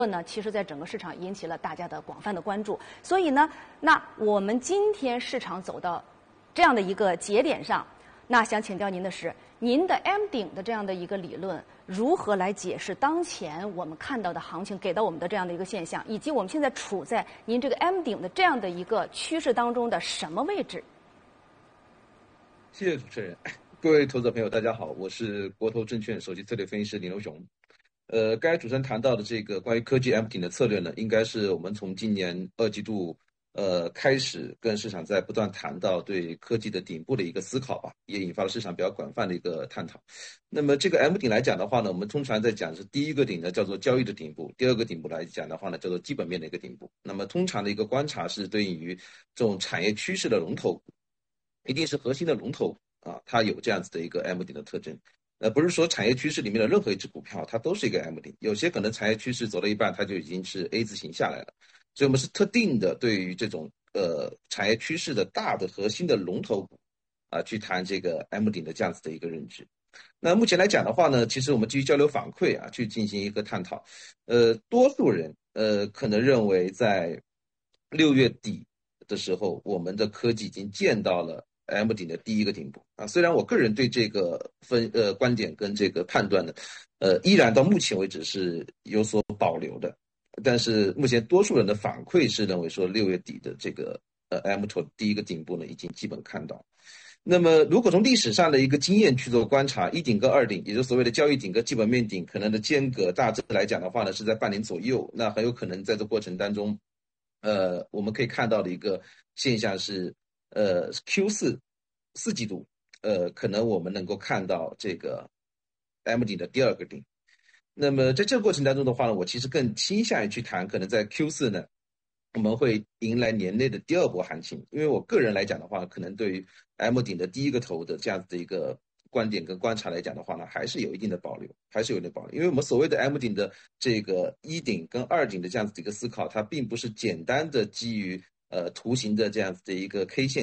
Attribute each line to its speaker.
Speaker 1: 呢，其实在整个市场引起了大家的广泛的关注。所以呢，那我们今天市场走到这样的一个节点上，那想请教您的是，您的 M 顶的这样的一个理论，如何来解释当前我们看到的行情给到我们的这样的一个现象，以及我们现在处在您这个 M 顶的这样的一个趋势当中的什么位置？
Speaker 2: 谢谢主持人，各位投资者朋友，大家好，我是国投证券首席策略分析师林荣雄。刚才主持人谈到的这个关于科技 M 顶的策略呢，应该是我们从今年二季度开始跟市场在不断谈到对科技的顶部的一个思考吧，也引发了市场比较广泛的一个探讨。那么这个 M 顶来讲的话呢，我们通常在讲是第一个顶呢叫做交易的顶部，第二个顶部来讲的话呢叫做基本面的一个顶部。那么通常的一个观察是对应于这种产业趋势的龙头股，一定是核心的龙头啊，它有这样子的一个 M 顶的特征。不是说产业趋势里面的任何一只股票它都是一个 M 顶，有些可能产业趋势走了一半，它就已经是 A 字形下来了。所以我们是特定的对于这种产业趋势的大的核心的龙头股啊，去谈这个 M 顶的这样子的一个认知。那目前来讲的话呢，其实我们基于交流反馈啊，去进行一个探讨。多数人可能认为在6月底的时候，我们的科技已经见到了 M 顶的第一个顶部啊。虽然我个人对这个观点跟这个判断呢，依然到目前为止是有所保留的。但是目前多数人的反馈是认为说6月底的这个M 头第一个顶部呢，已经基本看到。那么，如果从历史上的一个经验去做观察，一顶跟二顶，也就是所谓的交易顶跟基本面顶，可能的间隔大致来讲的话呢，是在半年左右。那很有可能在这过程当中，我们可以看到的一个现象是，四季度，可能我们能够看到这个 M 顶的第二个顶。那么在这个过程当中的话呢，我其实更倾向于去谈，可能在 Q4呢，我们会迎来年内的第二波行情。因为我个人来讲的话，可能对于 M 顶的第一个头的这样子的一个观点跟观察来讲的话呢，还是有一定的保留，因为我们所谓的 M 顶的这个一顶跟二顶的这样子的一个思考，它并不是简单的基于图形的这样子的一个 K 线